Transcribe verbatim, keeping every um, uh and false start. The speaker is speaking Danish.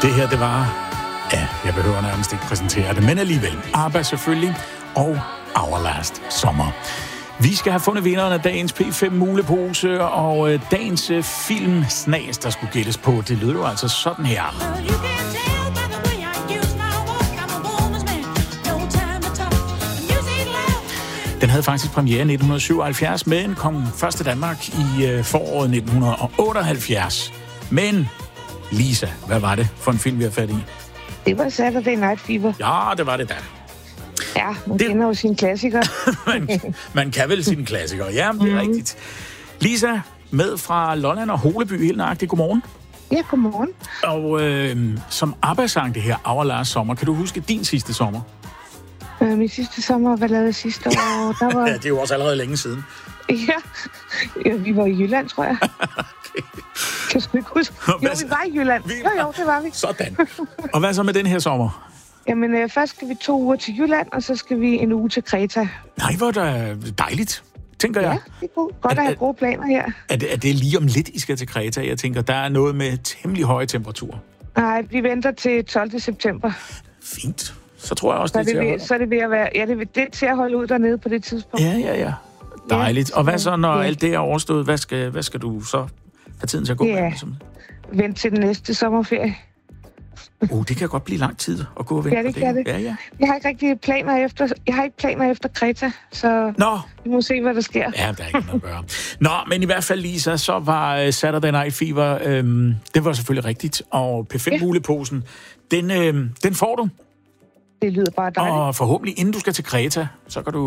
Det her, det var... Ja, jeg behøver nærmest ikke præsentere det, men alligevel. ABBA selvfølgelig, og Our Last Summer. Vi skal have fundet vinderen af dagens P fem mulepose, og dagens film Snas, der skulle gættes på. Det lyder jo altså sådan her. Den havde faktisk premiere i nitten syvoghalvfjerds, men kom først til Danmark i foråret nitten otteoghalvfjerds. Men Lisa, hvad var det for en film, vi har fat i? Det var Saturday Night Fever. Ja, det var det da. Ja, man det... kender jo sine klassikere. man, man kan vel sine klassikere. Ja, det er mm. rigtigt. Lisa, med fra Lolland og Holeby, helt nøjagtigt. Godmorgen. Ja, godmorgen. Og øh, som ABBA sang det her, Our Last Summer, kan du huske din sidste sommer? Øh, min sidste sommer, hvad lavede jeg sidste år? Der var... ja, det er jo også allerede længe siden. Ja, ja vi var i Jylland, tror jeg. okay. Kan sgu ikke huske. Jo, vi var i Jylland. Vi... Jo, jo, det var vi. Sådan. Og hvad så med den her sommer? Jamen, øh, først skal vi to uger til Jylland, og så skal vi en uge til Kreta. Nej, hvor er det dejligt, tænker jeg. Ja, det er godt, godt at have gode planer her. Er det, er det lige om lidt, I skal til Kreta? Jeg tænker, der er noget med temmelig høje temperaturer. Nej, vi venter til tolvte september. Fint. Så tror jeg også, så det er til ved, at holde. Så er det ved at være... Ja, det er, det er til at holde ud dernede på det tidspunkt. Ja, ja, ja. Dejligt. Ja, og hvad så, når ja. alt det er overstået? Hvad skal, hvad skal du så have tiden til at gå ja. med? Vent til den næste sommerferie. Oh, det kan godt blive lang tid at gå og vente ja, det på det. det. Ja, ja. Jeg har ikke rigtig planer efter, jeg har ikke planer efter Kreta, så Nå. vi må se, hvad der sker. Ja, der er ikke noget at gøre. Nå, men i hvert fald, Lisa, så var Saturday Night Fever, øhm, det var selvfølgelig rigtigt, og P fem muleposen, den, øhm, den får du. Det lyder bare dejligt. Og forhåbentlig, inden du skal til Kreta, så kan du